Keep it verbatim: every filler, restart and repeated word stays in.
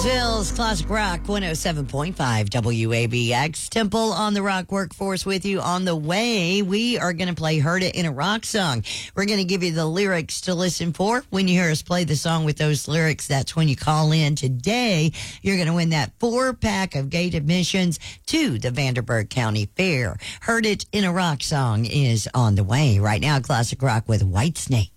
Gainesville's Classic Rock one oh seven point five W A B X. Temple on the Rock Workforce with you. On the way, we are going to play Heard It in a Rock Song. We're going to give you the lyrics to listen for. When you hear us play the song with those lyrics, that's when you call in. Today, you're going to win that four-pack of gate admissions to the Vanderburgh County Fair. Heard It in a Rock Song is on the way. Right now, Classic Rock with Whitesnake.